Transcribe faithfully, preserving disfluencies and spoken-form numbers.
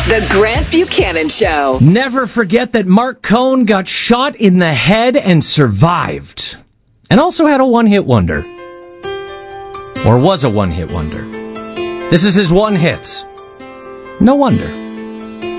The Grant Buchanan Show. Never forget that Mark Cohn got shot in the head and survived. And also had a one-hit wonder. Or was a one-hit wonder. This is his one hit. No wonder.